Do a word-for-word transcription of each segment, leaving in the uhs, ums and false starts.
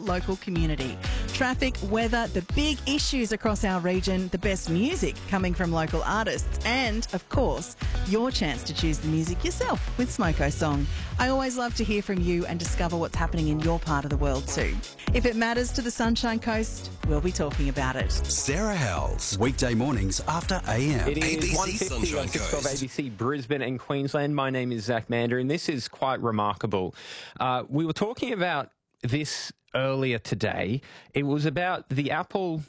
local community. Traffic, weather, the big issues across our region, the best music coming from local artists, and, of course, your chance to choose the music yourself with Smoko Song. I always love to hear from you and discover what's happening in your part of the world too. If it matters to the Sunshine Coast, we'll be talking about it. Sarah Howells, weekday mornings after A M. It is A B C one fifty on six twelve A B C Brisbane and Queensland. My name is Zach Mander, and this is quite remarkable. Uh, we were talking about this earlier today. It was about the Apple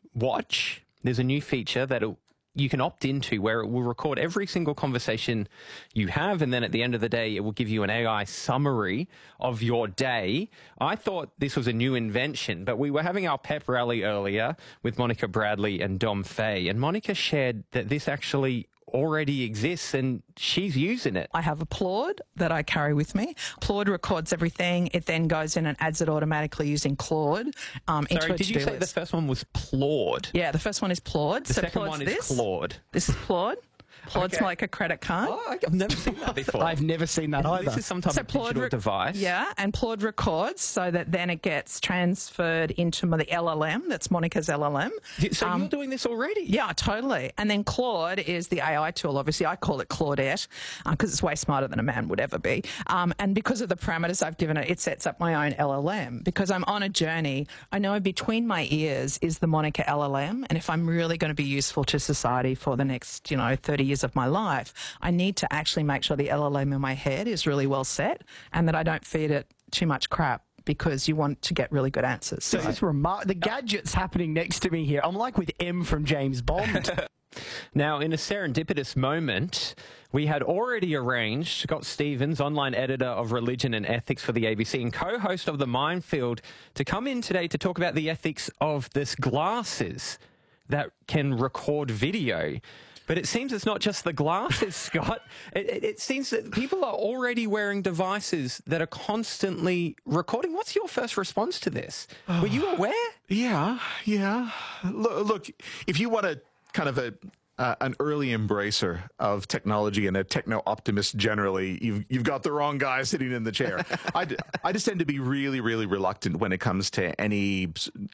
Watch. There's a new feature that it, you can opt into where it will record every single conversation you have, and then at the end of the day, it will give you an A I summary of your day. I thought this was a new invention, but we were having our pep rally earlier with Monica Bradley and Dom Fay, and Monica shared that this actually already exists and she's using it. I have a Claude that I carry with me. Claude records everything. It then goes in and adds it automatically using Claude. Um, Sorry, into did you say the first one was Claude? Yeah, the first one is Claude. The so second Claude's one is this. Claude. This is Claude. Claude's Okay. like a credit card. Oh, I've never seen that before. I've never seen that either. This is some type So of Claude digital rec- device. Yeah, and Claude records so that then it gets transferred into the L L M. That's Monica's L L M. So Um, you're doing this already? Yeah, totally. And then Claude is the A I tool. Obviously, I call it Claudette because it's way smarter than a man would ever be. Um, and because of the parameters I've given it, it sets up my own L L M. Because I'm on a journey, I know between my ears is the Monica L L M. And if I'm really going to be useful to society for the next, you know, thirty years of my life, I need to actually make sure the L L M in my head is really well set and that I don't feed it too much crap, because you want to get really good answers. So it's remar- the gadget's happening next to me here. I'm like with M from James Bond. Now, in a serendipitous moment, we had already arranged Scott Stevens, online editor of religion and ethics for the A B C and co-host of The Minefield, to come in today to talk about the ethics of this glasses that can record video. But it seems it's not just the glasses, Scott. It, it, it seems that people are already wearing devices that are constantly recording. What's your first response to this? Were you aware? Yeah, yeah. Look, look if you want to kind of a uh, an early embracer of technology and a techno optimist generally, you've you've got the wrong guy sitting in the chair. I, d- I just tend to be really, really reluctant when it comes to any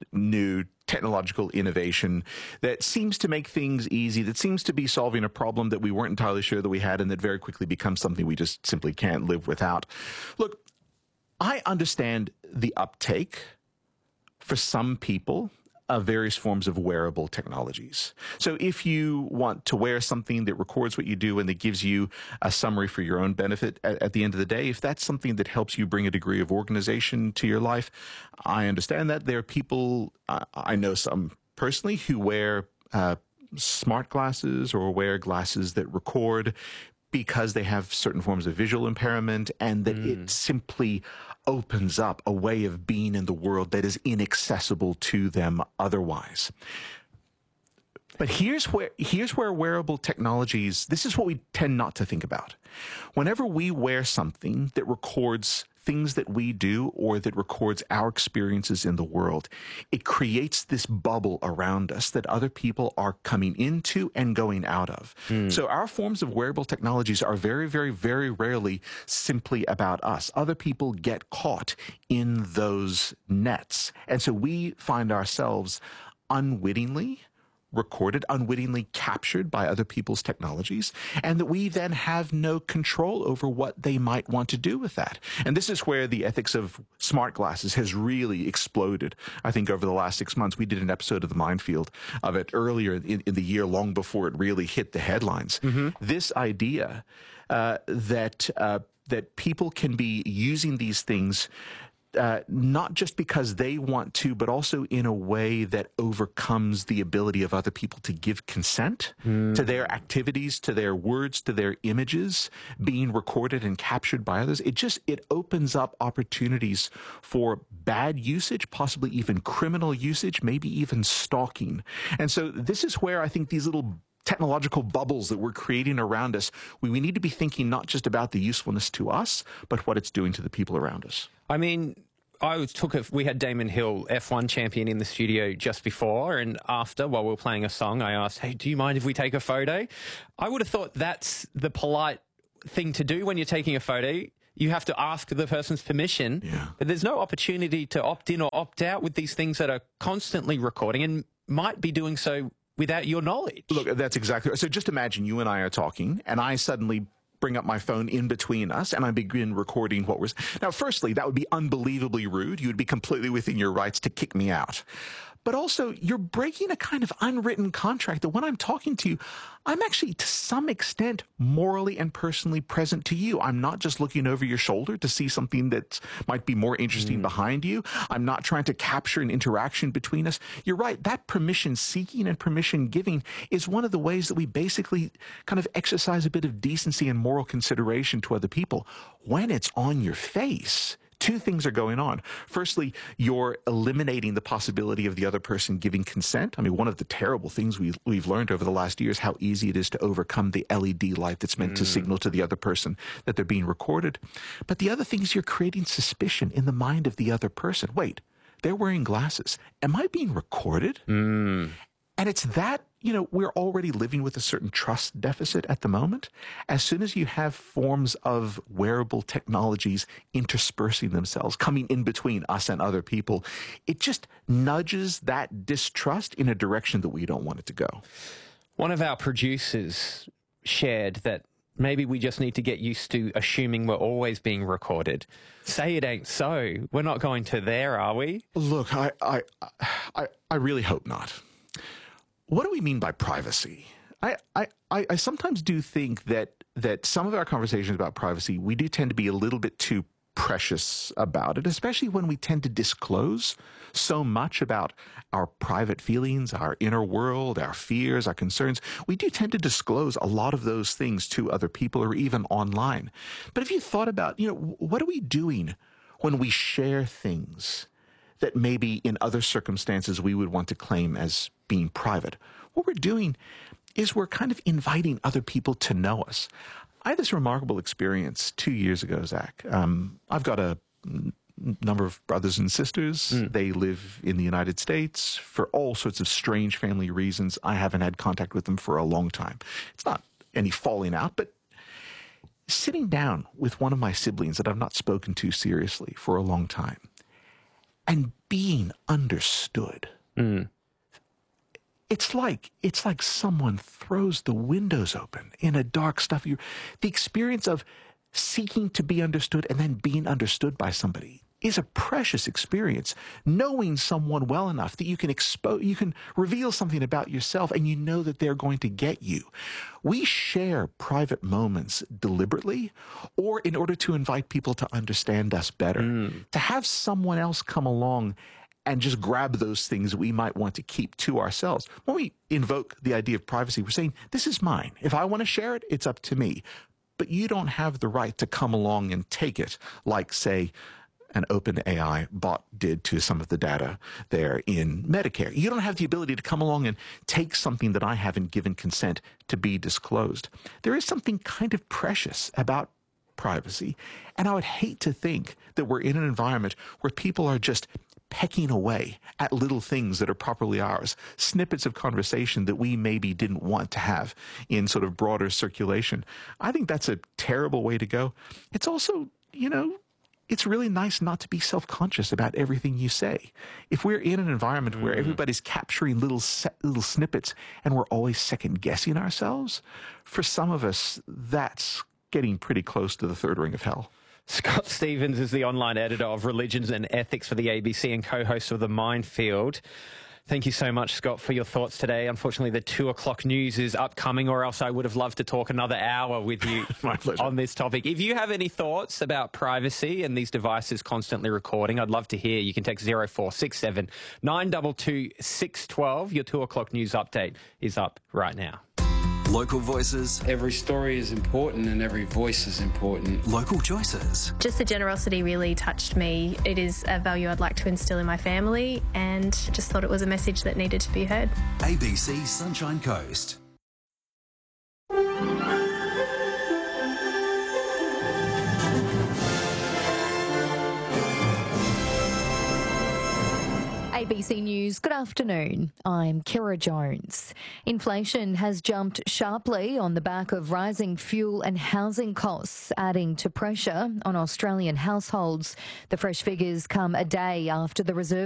new technological innovation that seems to make things easy, that seems to be solving a problem that we weren't entirely sure that we had, and that very quickly becomes something we just simply can't live without. Look, I understand the uptake for some people of various forms of wearable technologies. So if you want to wear something that records what you do and that gives you a summary for your own benefit at, at the end of the day, if that's something that helps you bring a degree of organization to your life, I understand that. There are people, uh, I know some personally, who wear uh, smart glasses or wear glasses that record because they have certain forms of visual impairment, and that mm. it simply opens up a way of being in the world that is inaccessible to them otherwise. But here's where here's where wearable technologies, this is what we tend not to think about. Whenever we wear something that records things that we do or that records our experiences in the world, it creates this bubble around us that other people are coming into and going out of. Mm. So our forms of wearable technologies are very, very, very rarely simply about us. Other people get caught in those nets. And so we find ourselves unwittingly recorded, unwittingly captured by other people's technologies, and that we then have no control over what they might want to do with that. And this is where the ethics of smart glasses has really exploded. I think over the last six months, we did an episode of The Minefield of it earlier in, in the year, long before it really hit the headlines. Mm-hmm. This idea uh, that uh, that people can be using these things Uh, not just because they want to, but also in a way that overcomes the ability of other people to give consent mm. to their activities, to their words, to their images being recorded and captured by others. It just, it opens up opportunities for bad usage, possibly even criminal usage, maybe even stalking. And so this is where I think these little technological bubbles that we're creating around us, we, we need to be thinking not just about the usefulness to us, but what it's doing to the people around us. I mean, I took a, we had Damon Hill, F one champion, in the studio just before and after, while we were playing a song. I asked, hey, do you mind if we take a photo? I would have thought that's the polite thing to do when you're taking a photo. you have to ask the person's permission. Yeah. But there's no opportunity to opt in or opt out with these things that are constantly recording and might be doing so without your knowledge. Look, that's exactly right. So just imagine you and I are talking, and I suddenly bring up my phone in between us, and I begin recording what we're... Now, firstly, that would be unbelievably rude. You would be completely within your rights to kick me out. But also, you're breaking a kind of unwritten contract that when I'm talking to you, I'm actually, to some extent, morally and personally present to you. I'm not just looking over your shoulder to see something that might be more interesting mm. behind you. I'm not trying to capture an interaction between us. You're right. That permission seeking and permission giving is one of the ways that we basically kind of exercise a bit of decency and moral consideration to other people. When it's on your face, two things are going on. Firstly, you're eliminating the possibility of the other person giving consent. I mean, one of the terrible things we've, we've learned over the last year is how easy it is to overcome the L E D light that's meant mm. to signal to the other person that they're being recorded. But the other thing is you're creating suspicion in the mind of the other person. Wait, they're wearing glasses. Am I being recorded? Mm. And it's that, you know, we're already living with a certain trust deficit at the moment. As soon as you have forms of wearable technologies interspersing themselves, coming in between us and other people, it just nudges that distrust in a direction that we don't want it to go. One of our producers shared that maybe we just need to get used to assuming we're always being recorded. Say it ain't so. We're not going to there, are we? Look, I, I, I, I really hope not. What do we mean by privacy? I, I, I sometimes do think that that some of our conversations about privacy, we do tend to be a little bit too precious about it, especially when we tend to disclose so much about our private feelings, our inner world, our fears, our concerns. We do tend to disclose a lot of those things to other people or even online. But if you thought about, you know, what are we doing when we share things that maybe in other circumstances we would want to claim as being private? What we're doing is we're kind of inviting other people to know us. I had this remarkable experience two years ago, Zach. Um, I've got a n- number of brothers and sisters. Mm. They live in the United States for all sorts of strange family reasons. I haven't had contact with them for a long time. It's not any falling out, but sitting down with one of my siblings that I've not spoken to seriously for a long time and being understood. Mm. It's like it's like someone throws the windows open in a dark, stuffy... The experience of seeking to be understood and then being understood by somebody is a precious experience. Knowing someone well enough that you can expose, you can reveal something about yourself and you know that they're going to get you. We share private moments deliberately or in order to invite people to understand us better. Mm. To have someone else come along and just grab those things we might want to keep to ourselves. When we invoke the idea of privacy, we're saying, this is mine. If I want to share it, it's up to me. But you don't have the right to come along and take it like, say, an OpenAI bot did to some of the data there in Medicare. You don't have the ability to come along and take something that I haven't given consent to be disclosed. There is something kind of precious about privacy. And I would hate to think that we're in an environment where people are just pecking away at little things that are properly ours, snippets of conversation that we maybe didn't want to have in sort of broader circulation. I think that's a terrible way to go. It's also, you know, it's really nice not to be self-conscious about everything you say. If we're in an environment mm-hmm. where everybody's capturing little se- little snippets and we're always second-guessing ourselves, for some of us, that's getting pretty close to the third ring of hell. Scott Stephens is the online editor of Religions and Ethics for the A B C and co-host of The Minefield. Thank you so much, Scott, for your thoughts today. Unfortunately, the two o'clock news is upcoming, or else I would have loved to talk another hour with you on this topic. If you have any thoughts about privacy and these devices constantly recording, I'd love to hear. You can text zero four six seven nine two two six one two. Your two o'clock news update is up right now. Local voices. Every story is important and every voice is important. Local choices. Just the generosity really touched me. It is a value I'd like to instill in my family and just thought it was a message that needed to be heard. A B C Sunshine Coast. A B C News, good afternoon. I'm Kira Jones. Inflation has jumped sharply on the back of rising fuel and housing costs, adding to pressure on Australian households. The fresh figures come a day after the Reserve